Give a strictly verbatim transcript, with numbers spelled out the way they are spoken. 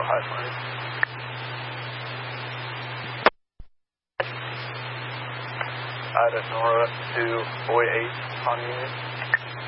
high flying. Ida Nora to Boy eight on unit.